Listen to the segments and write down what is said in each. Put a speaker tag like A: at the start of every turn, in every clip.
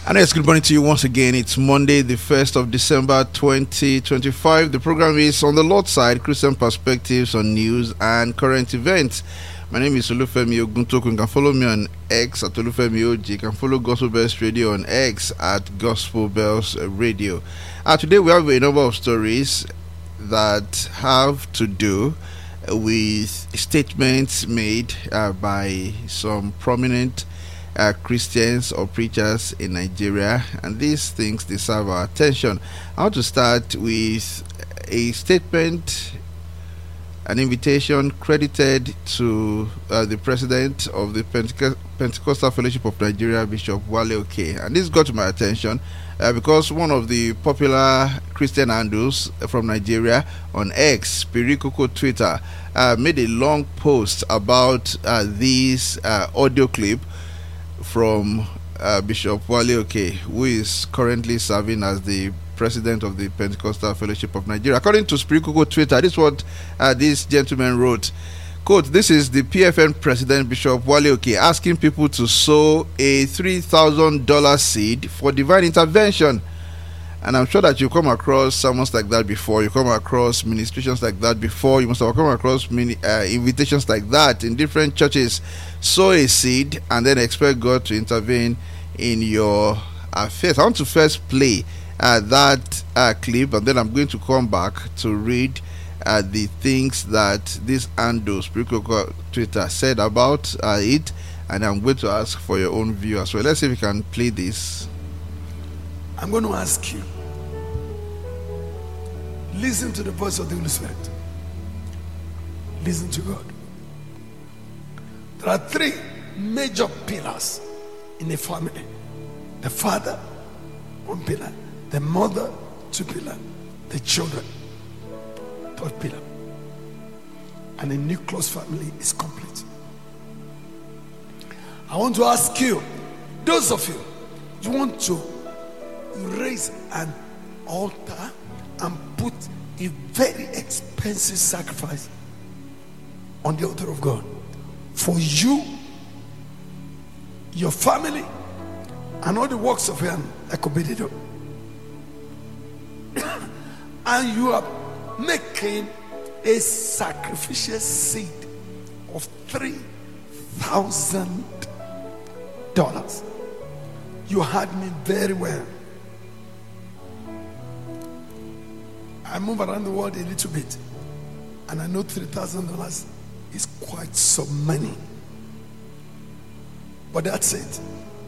A: And yes, good morning to you once again. It's Monday, the 1st of December 2025. The program is On the Lord's Side, Christian Perspectives on News and Current Events. My name is Olufemi Oguntoku. You can follow me on X at Olufemi OG. You can follow Gospel Bells Radio on X at Gospel Bells Radio. Today we have a number of stories that have to do with statements made by some prominent Christians or preachers in Nigeria, and these things deserve our attention. I want to start with a statement, an invitation credited to the president of the Pentecostal Fellowship of Nigeria, Bishop Wale Oke, and this got my attention because one of the popular Christian handles from Nigeria on X, Perikoko Twitter, made a long post about this audio clip from Bishop Wale Oke, who is currently serving as the president of the Pentecostal Fellowship of Nigeria. According to Perikoko Twitter, this is what this gentleman wrote. Quote, "This is the PFN president, Bishop Wale Oke, asking people to sow a $3,000 seed for divine intervention." And I'm sure that you come across sermons like that before. You come across ministrations like that before. You must have come across invitations like that in different churches. Sow a seed and then expect God to intervene in your affairs. I want to first play that clip, and then I'm going to come back to read the things that this Ando Spiritual Twitter said about it, and I'm going to ask for your own view as well. Let's see if we can play this.
B: I'm going to ask you, listen to the voice of the Holy Spirit. Listen to God. There are three major pillars in a family. The father, one pillar. The mother, two pillars. The children, third pillar. And a nucleus family is complete. I want to ask you, those of you want to raise an altar and put a very expensive sacrifice on the altar of God for you, your family, and all the works of your hand, like Obed-Edom. And you are making a sacrificial seed of $3,000. You heard me very well. I move around the world a little bit, and I know $3,000 is quite some money. But that's it.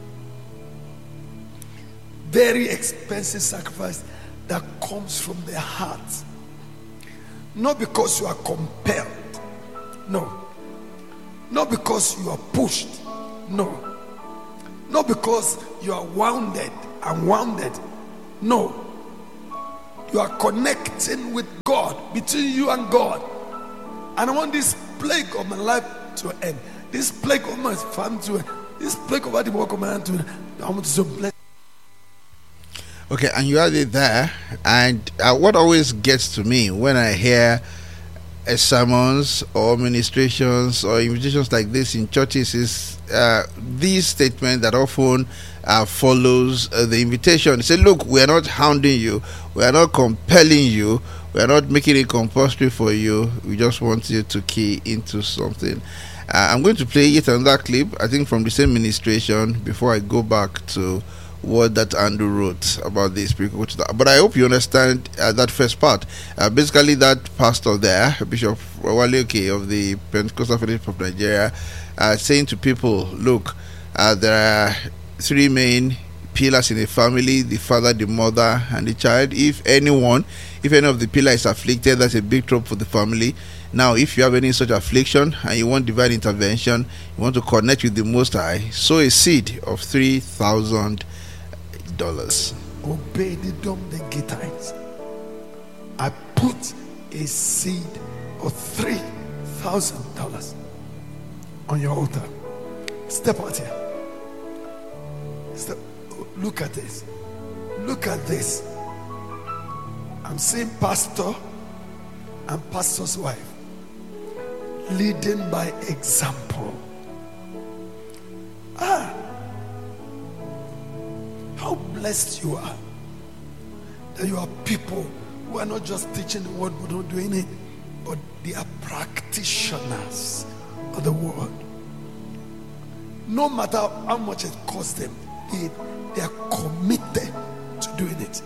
B: Very expensive sacrifice that comes from the heart. Not because you are compelled. No. Not because you are pushed. No. Not because you are wounded and wounded. No. You are connecting with God, between you and God. And I want this plague of my life to end. This plague of my family to end. This plague of the work of my hand to end. I want to so bless.
A: Okay, and you have it there. And what always gets to me when I hear sermons or ministrations or invitations like this in churches is this statement that often follows the invitation. They say, look, we are not hounding you, we are not compelling you, we are not making it compulsory for you, we just want you to key into something. I'm going to play yet another clip, I think from the same ministration, before I go back to what that Andrew wrote about this. But I hope you understand that first part. Basically, that pastor there, Bishop Wale Oke of the Pentecostal Fellowship of Nigeria, saying to people, look, there are three main pillars in a family: the father, the mother, and the child. If any of the pillars is afflicted, that's a big trouble for the family. Now, if you have any such affliction and you want divine intervention, you want to connect with the Most High, sow a seed of $3,000.
B: Obed-Edom the Gittite, I put a seed of $3,000 on your altar. Step out here. Look at this. Look at this. I'm seeing pastor and pastor's wife leading by example. How blessed you are. That you are people who are not just teaching the word but not doing it, but they are practitioners of the word. No matter how much it costs them, they are committed to doing it.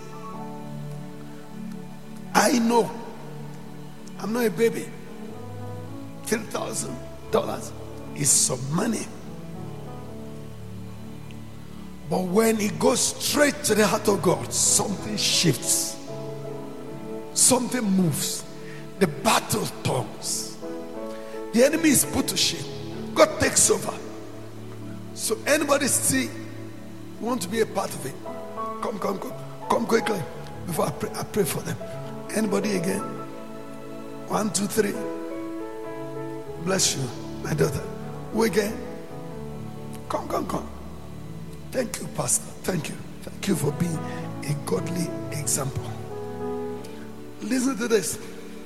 B: I know I'm not a baby. $3,000 is some money. But when it goes straight to the heart of God, something shifts. Something moves. The battle turns. The enemy is put to shame. God takes over. So anybody still want to be a part of it? Come quickly before I pray for them. Anybody again? 1, 2, 3. Bless you, my daughter. Who again? Come. Thank you, Pastor. Thank you for being a godly example. Listen to this.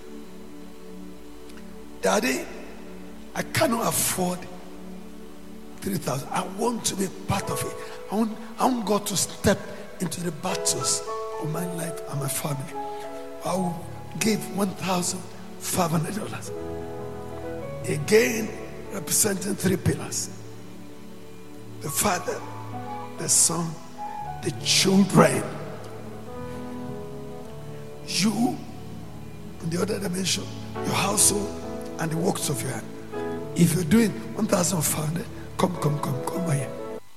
B: Daddy, I cannot afford 3,000. I want to be part of it. I want God to step into the battles of my life and my family. I will give $1,500. Again, representing 3 pillars: the Father, the Son, the children. You, in the other dimension, your household and the works of your hand. If you're doing 1,500, come by here.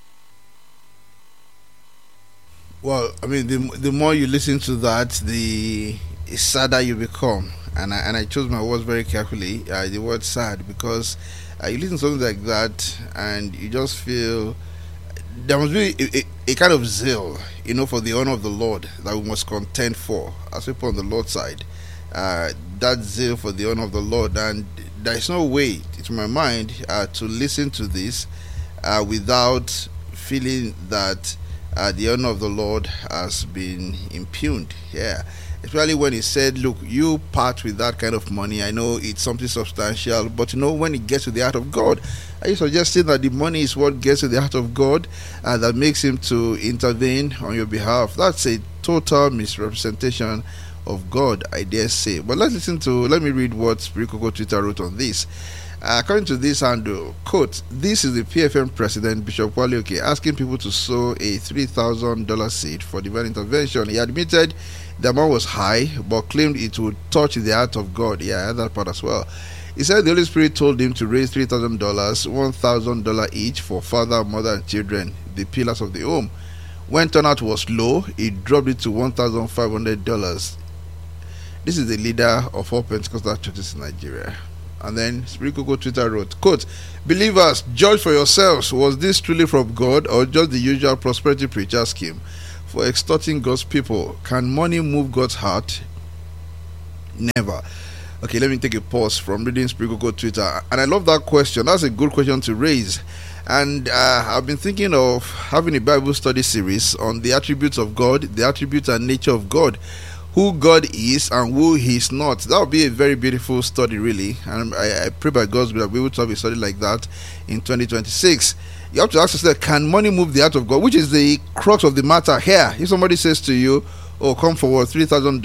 A: Well, I mean, the more you listen to that, the sadder you become. And I chose my words very carefully, the word sad, because you listen to something like that and you just feel there must be a kind of zeal, for the honor of the Lord that we must contend for as people on the Lord's side. That zeal for the honor of the Lord, and there is no way, to my mind, to listen to this without feeling that the honor of the Lord has been impugned. Yeah. Especially when he said, look, you part with that kind of money. I know it's something substantial, but when it gets to the heart of God, are you suggesting that the money is what gets to the heart of God that makes him to intervene on your behalf? That's a total misrepresentation of God, I dare say. But let me read what Spirit Cocoa Twitter wrote on this. According to this handle, quote, this is the PFM president, Bishop Wale Oke, asking people to sow a $3,000 seed for divine intervention. He admitted the amount was high, but claimed it would touch the heart of God. Yeah, I had that part as well. He said the Holy Spirit told him to raise $3,000, $1,000 each for father, mother, and children, the pillars of the home. When turnout was low, he dropped it to $1,500. This is the leader of all Pentecostal churches in Nigeria. And then Spirit Cocoa Twitter wrote, quote, believers, judge for yourselves. Was this truly from God or just the usual prosperity preacher scheme for extorting God's people? Can money move God's heart? Never. Okay, let me take a pause from reading Spirit Cocoa Twitter. And I love that question. That's a good question to raise. And I've been thinking of having a Bible study series on the attributes of God, the attributes and nature of God, who God is and who He is not. That would be a very beautiful study, really. And I pray by God's will that we will have a study like that in 2026. You have to ask yourself, can money move the heart of God? Which is the crux of the matter here. If somebody says to you, oh, come forward, $3,000,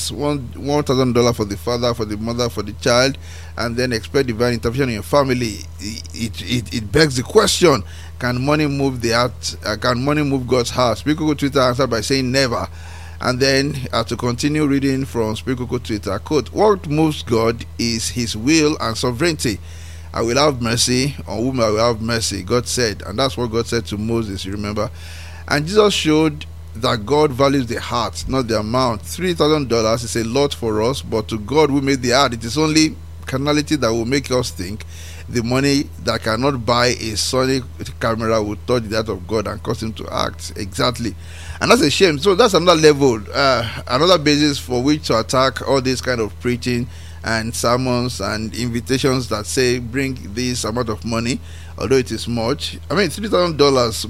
A: $1,000 for the father, for the mother, for the child, and then expect divine intervention in your family, it begs the question, can money move the heart? Can money move God's heart? Spirit Cocoa Twitter answered by saying never. And then to continue reading from Spirit Cocoa Twitter, quote, what moves God is His will and sovereignty. I will have mercy on whom I will have mercy, God said. And that's what God said to Moses, you remember. And Jesus showed that God values the heart, not the amount. $3,000 is a lot for us, but to God who made the heart, it is only carnality that will make us think the money that cannot buy a Sony camera will touch the heart of God and cause Him to act. Exactly. And that's a shame. So that's another level, another basis for which to attack all this kind of preaching and sermons and invitations that say bring this amount of money, although it is much. I mean, $3,000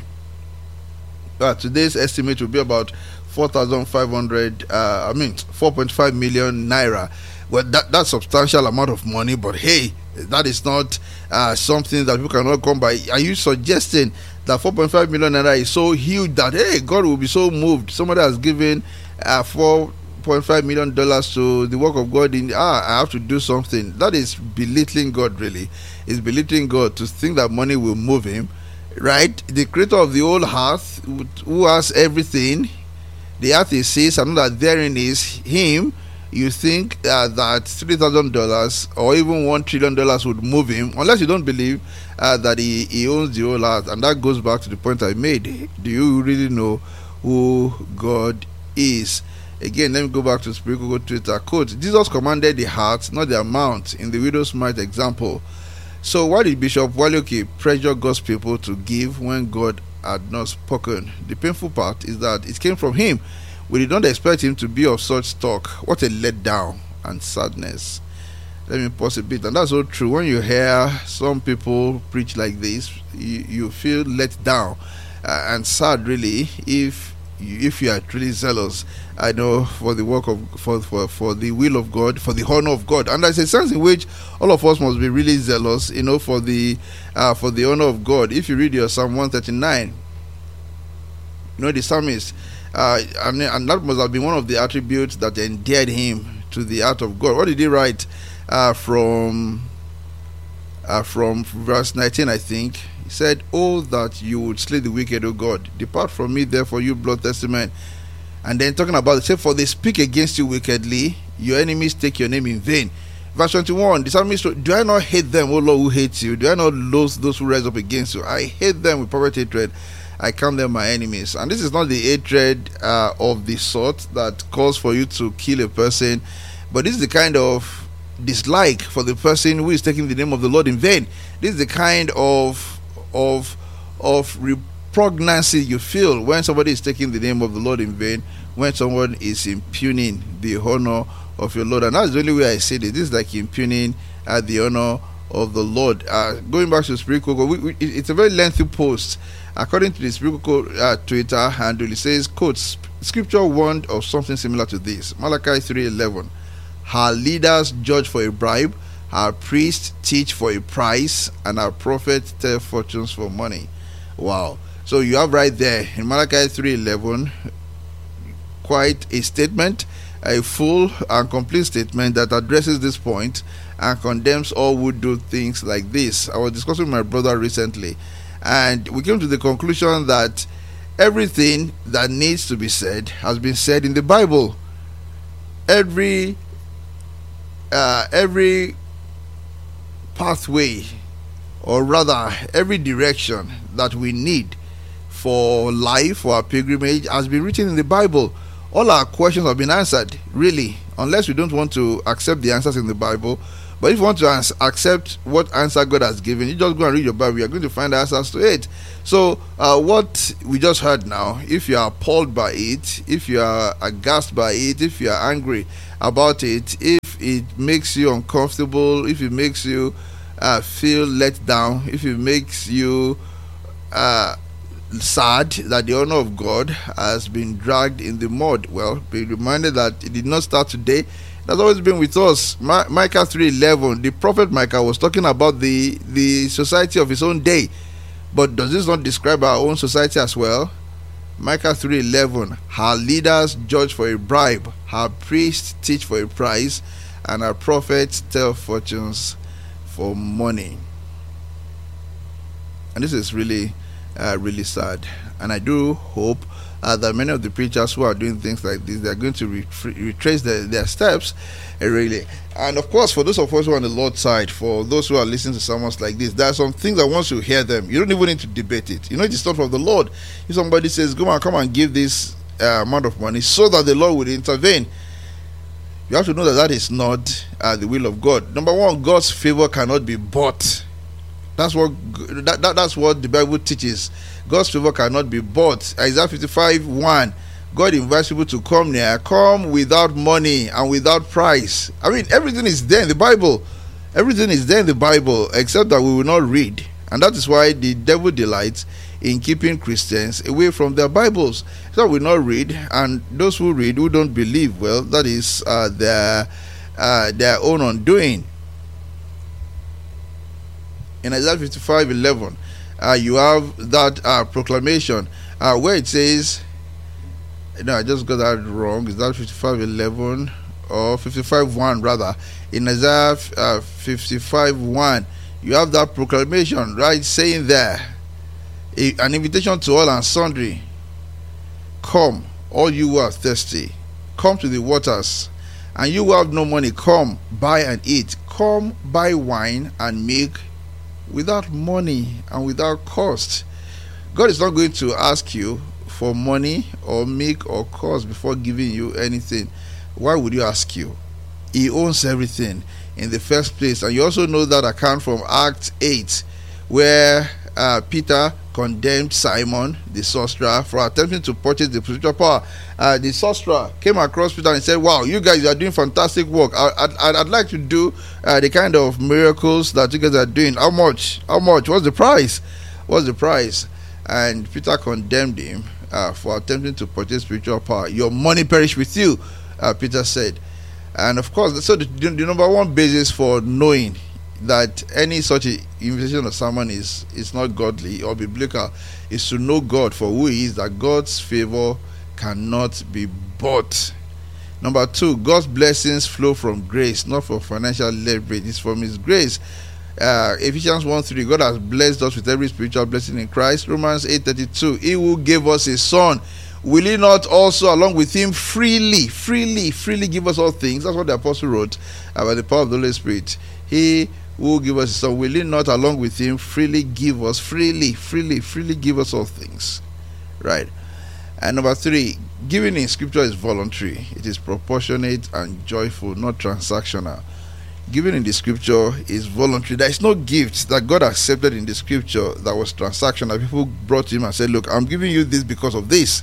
A: by today's estimate will be about 4,500. 4.5 million naira. Well, that's a substantial amount of money, but hey, that is not something that people cannot come by. Are you suggesting that 4.5 million naira is so huge that, hey, God will be so moved. Somebody has given $4.5 million to the work of God. I have to do something. That is belittling God, really. It's belittling God to think that money will move him, right? The creator of the whole earth, who has everything, the earth is his, and that therein is him. You think that $3,000 or even $1 trillion would move him, unless you don't believe that he owns the whole earth. And that goes back to the point I made. Do you really know who God is? Again, let me go back to Spiritual Twitter. Quote, Jesus commanded the heart, not the amount, in the widow's mite example. So why did Bishop Waleoke pressure God's people to give when God had not spoken? The painful part is that it came from him. We did not expect him to be of such talk. What a letdown and sadness. Let me pause a bit. And that's so true. When you hear some people preach like this, you feel let down and sad, really, if you are truly zealous, I know, for the work of for the will of God, for the honor of God. And there's a sense in which all of us must be really zealous, for the honor of God. If you read your Psalm 139, the psalmist, and that must have been one of the attributes that endeared him to the heart of God. What did he write from verse 19, I think? He said, "Oh, that you would slay the wicked, O God. Depart from me, therefore, you bloodthirsty men." And then talking about it, say, "For they speak against you wickedly, your enemies take your name in vain." Verse 21, the psalmist wrote, "Do I not hate them, O Lord, who hate you? Do I not loathe those who rise up against you? I hate them with perfect hatred. I count them my enemies." And this is not the hatred of the sort that calls for you to kill a person, but this is the kind of dislike for the person who is taking the name of the Lord in vain. This is the kind of repugnancy you feel when somebody is taking the name of the Lord in vain, when someone is impugning the honor of your Lord. And that's the only way I say this. This is like impugning the honor of the Lord. Going back to Spiritual, it's a very lengthy post. According to the Spiritual Twitter handle, it says, quote, "Scripture warned of something similar to this. Malachi 3:11. Her leaders judge for a bribe, her priests teach for a price, and her prophets tell fortunes for money." Wow. So you have right there in Malachi 3:11 quite a statement, a full and complete statement that addresses this point and condemns all who do things like this. I was discussing with my brother recently, and we came to the conclusion that everything that needs to be said has been said in the Bible. Every pathway, or rather every direction that we need for life, for our pilgrimage, has been written in the Bible. All our questions have been answered, really, unless we don't want to accept the answers in the Bible. But if you want to accept what answer God has given, you just go and read your Bible. You're going to find answers to it. So what we just heard now, if you are appalled by it, if you are aghast by it, if you are angry about it, if it makes you uncomfortable, if it makes you feel let down, if it makes you sad that the honor of God has been dragged in the mud, well, be reminded that it did not start today. It has always been with us. Micah 3:11, the prophet Micah was talking about the society of his own day. But does this not describe our own society as well? Micah 3:11, her leaders judge for a bribe, her priests teach for a price, and her prophets tell fortunes for money. And this is really really sad. And I do hope that many of the preachers who are doing things like this, they are going to retrace their steps, really. And of course, for those of us who are on the Lord's side, for those who are listening to sermons like this, there are some things that once you hear them, you don't even need to debate it. It is not from the Lord. If somebody says, come and give this amount of money so that the Lord will intervene, you have to know that is not the will of God. Number one, God's favor cannot be bought. That's what the Bible teaches. God's favor cannot be bought. Isaiah 55:1. God invites people to come near, come without money and without price. I mean, everything is there in the Bible. Everything is there in the Bible, except that we will not read. And that is why the devil delights in keeping Christians away from their Bibles. So we will not read, and those who read, who don't believe, well, that is their own undoing. In Isaiah 55:11, you have that proclamation where it says, no, I just got that wrong. Is that 55:11 or 55:1 rather? In Isaiah 55:1, you have that proclamation, right, saying there, an invitation to all and sundry. Come, all you who are thirsty, come to the waters, and you who have no money, come, buy and eat. Come, buy wine and milk without money and without cost. God is not going to ask you for money or milk or cost before giving you anything. Why would you ask you? He owns everything in the first place. And you also know that account from Acts 8, where Peter condemned Simon the sorcerer for attempting to purchase the spiritual power. The sorcerer came across Peter and said, wow, you guys are doing fantastic work. I'd like to do the kind of miracles that you guys are doing. How much? What's the price? And Peter condemned him for attempting to purchase spiritual power. Your money perish with you, Peter said. And of course, so the number one basis for knowing that any such invitation or sermon is not godly or biblical is to know God for who he is, that God's favor cannot be bought. Number two, God's blessings flow from grace, not from financial leverage. It's from his grace. Ephesians 1:3, God has blessed us with every spiritual blessing in Christ. Romans 8:32, he who gave us his son, will he not also along with him freely give us all things? That's what the apostle wrote about the power of the Holy Spirit. He who give us his son, will he not along with him freely give us give us all things? Right. And number three, giving in scripture is voluntary. It is proportionate and joyful, not transactional. Giving in the scripture is voluntary. There is no gift that God accepted in the scripture that was transactional. People brought to him and said, look, I'm giving you this because of this.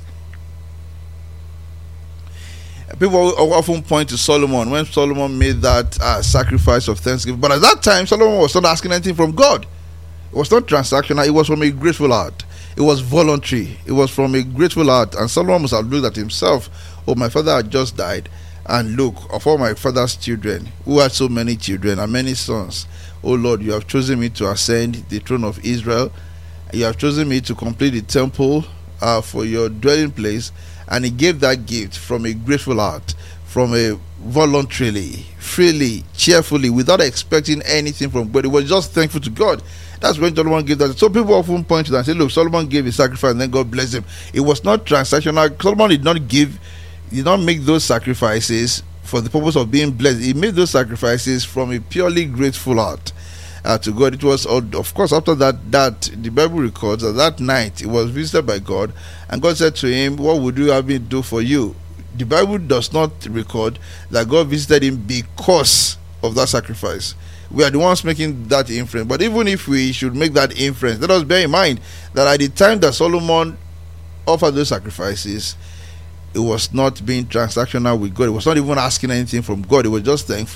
A: People often point to Solomon when Solomon made that sacrifice of thanksgiving. But at that time, Solomon was not asking anything from God. It was not transactional. It was from a grateful heart. It was voluntary. It was from a grateful heart. And Solomon must have looked at himself. Oh, my father had just died. And look, of all my father's children, who had so many children and many sons, oh Lord, you have chosen me to ascend the throne of Israel. You have chosen me to complete the temple for your dwelling place. And he gave that gift from a grateful heart, from a voluntarily, freely, cheerfully, without expecting anything from God. He was just thankful to God. That's when Solomon gave that. So people often point to that and say, look, Solomon gave a sacrifice and then God blessed him. It was not transactional. Solomon did not make those sacrifices for the purpose of being blessed. He made those sacrifices from a purely grateful heart to God. It was, of course, after that the Bible records that night he was visited by God, and God said to him, what would you have me do for you? The Bible does not record that God visited him because of that sacrifice. We are the ones making that inference. But even if we should make that inference, let us bear in mind that at the time that Solomon offered those sacrifices, it was not being transactional with God. It was not even asking anything from God. It was just thankful.